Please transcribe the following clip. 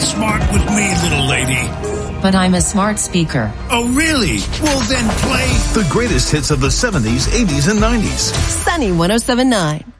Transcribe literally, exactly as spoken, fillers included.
smart with me, little lady. But I'm a smart speaker. Oh, really? Well, then play the greatest hits of the seventies, eighties, and nineties. Sunny one oh seven point nine.